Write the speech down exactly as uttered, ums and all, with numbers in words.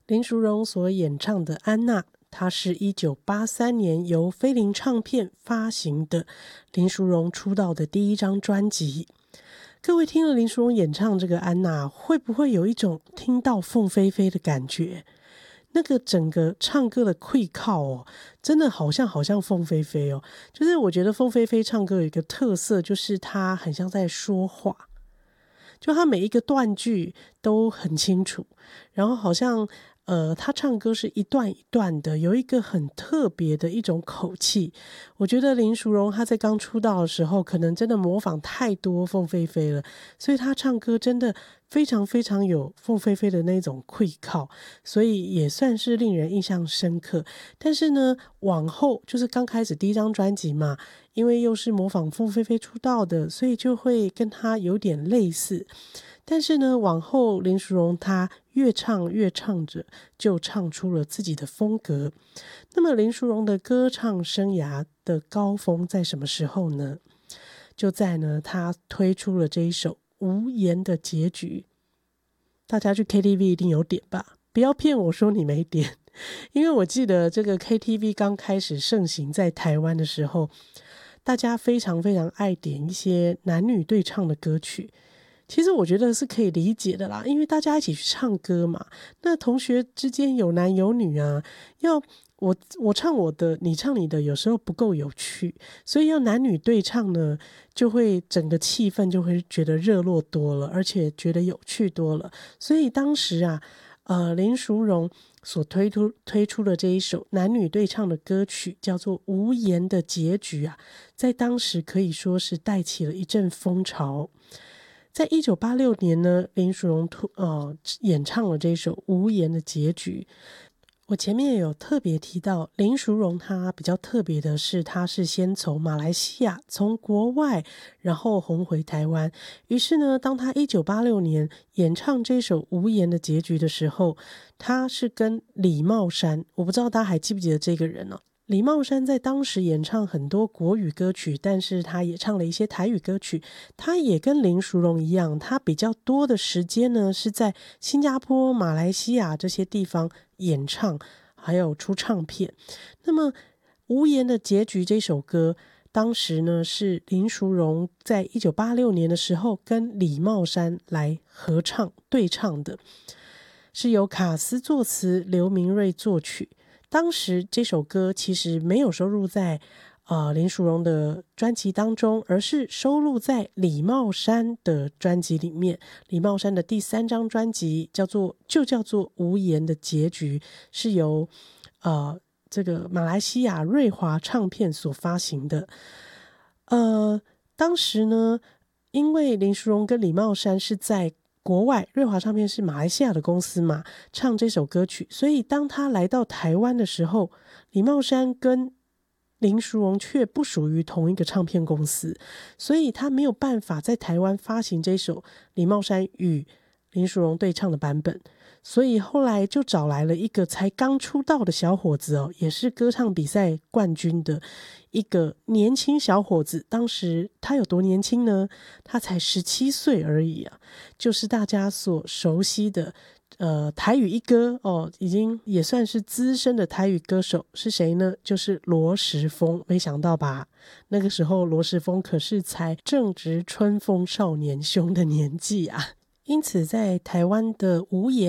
林淑荣所演唱的《安娜》，它是一九八三年由飞林唱片发行的林淑荣出道的第一张专辑。各位听了林淑荣演唱这个《安娜》，会不会有一种听到凤飞飞的感觉？那个整个唱歌的气靠哦，真的好像好像凤飞飞哦。就是我觉得凤飞飞唱歌有一个特色，就是她很像在说话，就她每一个断句都很清楚，然后好像呃，他唱歌是一段一段的，有一个很特别的一种口气。我觉得林淑荣她在刚出道的时候，可能真的模仿太多凤飞飞了，所以她唱歌真的非常非常有凤飞飞的那种气靠，所以也算是令人印象深刻。但是呢，往后就是刚开始第一张专辑嘛，因为又是模仿凤飞飞出道的，所以就会跟她有点类似。但是呢，往后林淑荣她越唱越唱着，就唱出了自己的风格。那么林淑荣的歌唱生涯的高峰在什么时候呢？就在呢，她推出了这一首《无言的结局》。大家去 K T V 一定有点吧？不要骗我说你没点，因为我记得这个 K T V 刚开始盛行在台湾的时候，大家非常非常爱点一些男女对唱的歌曲。其实我觉得是可以理解的啦，因为大家一起去唱歌嘛，那同学之间有男有女啊，要我我唱我的，你唱你的，有时候不够有趣，所以要男女对唱呢，就会整个气氛就会觉得热络多了，而且觉得有趣多了。所以当时啊，呃，林淑荣所推出推出的这一首男女对唱的歌曲叫做《无言的结局》啊，在当时可以说是带起了一阵风潮。在一九八六年呢，林淑荣呃演唱了这首《无言的结局》。我前面有特别提到，林淑荣她比较特别的是，她是先从马来西亚，从国外，然后红回台湾。于是呢，当她一九八六年演唱这首《无言的结局》的时候，她是跟李茂山，我不知道大家还记不记得这个人哦。李茂山在当时演唱很多国语歌曲，但是他也唱了一些台语歌曲。他也跟林淑荣一样，他比较多的时间呢是在新加坡、马来西亚这些地方演唱，还有出唱片。那么《无言的结局》这首歌，当时呢是林淑荣在一九八六年的时候跟李茂山来合唱对唱的，是由卡斯作词，刘明瑞作曲。当时这首歌其实没有收录在呃林淑荣的专辑当中，而是收录在李茂山的专辑里面。李茂山的第三张专辑叫做就叫做《无言的结局》，是由呃这个马来西亚瑞华唱片所发行的。呃，当时呢，因为林淑荣跟李茂山是在国外，瑞华唱片是马来西亚的公司嘛，唱这首歌曲，所以当他来到台湾的时候，李茂山跟林淑荣却不属于同一个唱片公司，所以他没有办法在台湾发行这首李茂山与林淑荣对唱的版本，所以后来就找来了一个才刚出道的小伙子哦，也是歌唱比赛冠军的一个年轻小伙子。当时他有多年轻呢？他才十七岁而已啊，就是大家所熟悉的呃台语一哥哦，已经也算是资深的台语歌手，是谁呢？就是罗时丰。没想到吧，那个时候罗时丰可是才正值春风少年凶的年纪啊。因此在台湾的无言